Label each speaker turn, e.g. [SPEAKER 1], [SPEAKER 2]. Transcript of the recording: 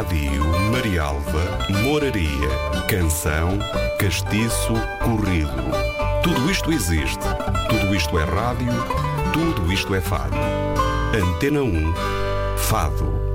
[SPEAKER 1] Dio, Marialva, Moraria, Canção, Castiço, Corrido. Tudo isto existe. Tudo isto é rádio. Tudo isto é fado. Antena 1, Fado.